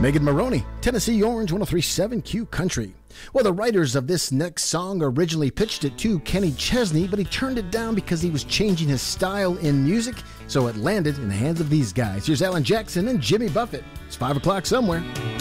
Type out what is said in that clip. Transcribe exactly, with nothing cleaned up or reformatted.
Megan Maroney, Tennessee Orange, one oh three point seven Q Country. Well, the writers of this next song originally pitched it to Kenny Chesney, but he turned it down because he was changing his style in music, so it landed in the hands of these guys. Here's Alan Jackson and Jimmy Buffett. It's five o'clock somewhere.